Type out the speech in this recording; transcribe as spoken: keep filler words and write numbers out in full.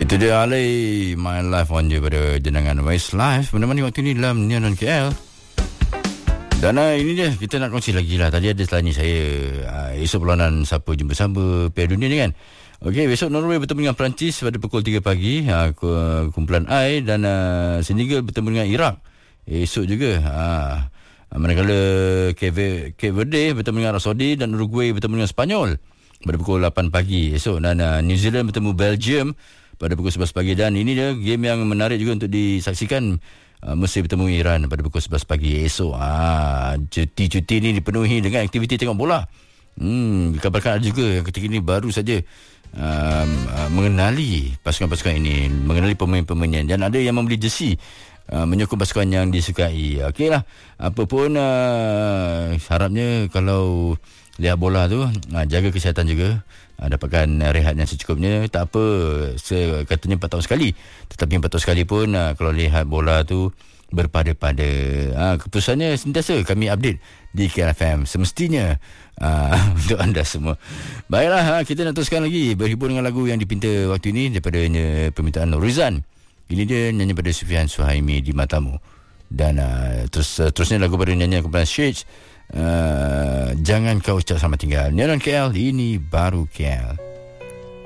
Itu dia alih My Life on je pada jenangan Westlife menemani waktu ini dalam Neon K L. Dan uh, ini dia, kita nak kongsi lagi lah. Tadi ada setelah ni saya uh, esok perlawanan siapa jumpa sama Piala Dunia ni kan. Okey, besok Norway bertemu dengan Perancis pada pukul tiga pagi, uh, kumpulan I, dan uh, Senegal bertemu dengan Iraq esok juga. uh, Manakala Cape Verde bertemu dengan Arab Saudi dan Uruguay bertemu dengan Spanyol pada pukul lapan pagi esok. Dan uh, New Zealand bertemu Belgium pada pukul sebelas pagi. Dan ini dia game yang menarik juga untuk disaksikan. uh, Mesir bertemu Iran pada pukul sebelas pagi esok. Ah, cuti-cuti ini dipenuhi dengan aktiviti tengok bola. Hmm, dikabarkan ada juga yang ketika ini baru saja uh, uh, mengenali pasukan-pasukan ini, mengenali pemain-pemainnya, dan ada yang membeli jersey uh, menyokong pasukan yang disukai. Okeylah, apapun uh, harapnya kalau lihat bola tu uh, jaga kesihatan juga. Uh, dapatkan rehat yang secukupnya. Tak apa, se- katanya empat tahun sekali, tetapi empat tahun sekali pun uh, kalau lihat bola tu berpada-pada. uh, Keputusannya sentiasa kami update di K L F M semestinya uh, untuk anda semua. Baiklah, uh, kita nak teruskan lagi berhibur dengan lagu yang dipinta waktu ini daripada permintaan Norizan. Ini dia nyanyi pada Sufian Suhaimi, Di Matamu. Dan uh, terus uh, terusnya lagu pada nyanyian kumpulan Shades, Uh, Jangan Kau Ucap Selamat Tinggal. Neon K L, ini baru K L.